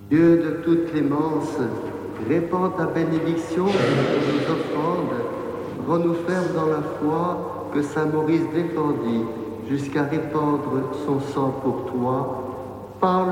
Dieu de toute clémence, répands ta bénédiction sur nos offrandes, rends-nous fermes dans la foi que saint Maurice défendit jusqu'à répandre son sang pour toi, par